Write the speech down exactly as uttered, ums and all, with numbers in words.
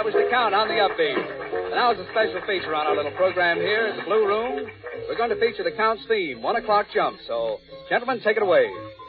That was the Count on the upbeat. And now, as a special feature on our little program here at the Blue Room, we're going to feature the Count's theme, One O'Clock Jump. So, gentlemen, take it away.